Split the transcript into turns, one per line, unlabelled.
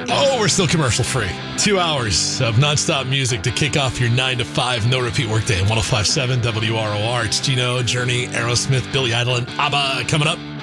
Oh, we're still commercial free. 2 hours of nonstop music to kick off your 9 to 5 no repeat workday. 105.7 WROR. It's Gino, Journey, Aerosmith, Billy Idol, and ABBA coming up.